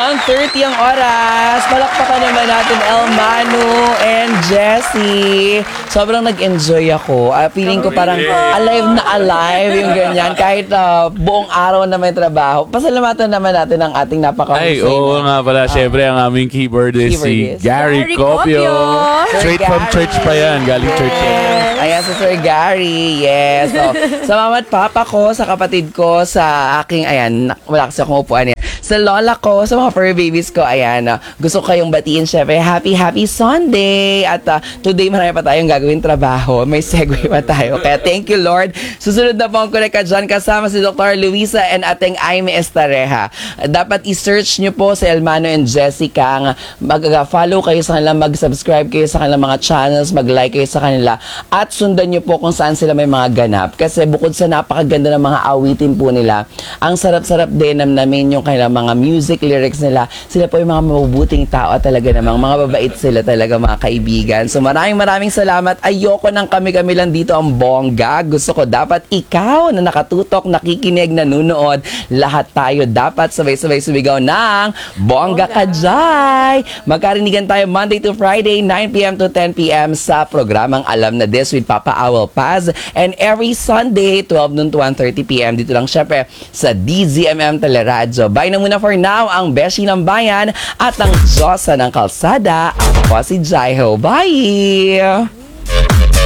1:30 ang oras. Palakpakan naman natin El Manu and Jessie. Sobrang nag-enjoy ako. Feeling ko parang alive na alive yung ganyan. Kahit buong araw na may trabaho. Pasalamatan naman natin ang ating napakahusay. Ay, oo nga pala. Siyempre, ang aming keyboardist si Gary Copio. Straight from church pa yan. Galing church yan. Ayan si Sir Gary. Yes. So, sa mama at papa ko, sa kapatid ko, sa aking, ayan, wala kasi akong upuan yan. Sa lola ko, sa mga fur babies ko, ayan, gusto ko kayong batiin, syempre, happy Sunday! At today, marami pa tayong gagawin trabaho. May segue pa tayo. Kaya thank you, Lord. Susunod na po ang Kureka dyan, kasama si Dr. Luisa and ating Aimee Estareja. Dapat i-search nyo po sa Elmano and Jessica. Mag-follow kayo sa kanila, mag-subscribe kayo sa kanilang mga channels, mag-like kayo sa kanila, at sundan nyo po kung saan sila may mga ganap. Kasi bukod sa napakaganda ng mga awitin po nila, ang sarap-sarap din namin yung kanilang mga music lyrics nila. Sila po yung mga mabubuting tao talaga namang mga babait sila talaga, mga kaibigan. So maraming salamat. Ayoko nang kami-kami lang dito ang bongga. Gusto ko dapat ikaw na nakatutok, nakikinig, nanonood, lahat tayo dapat sabay-sabay sumigaw ng Bongga Ka Jay! Magkarinigan tayo Monday to Friday, 9 p.m. to 10 p.m. sa programang Alam Na This with Papa Awel Paz, and every Sunday 12 noon to 1:30 p.m. dito lang syempre sa DZMM Teleradyo. Bye na muna for now ang Beshi ng Bayan at ang Diyosa ng Kalsada. Ako si Jaiho. Bye!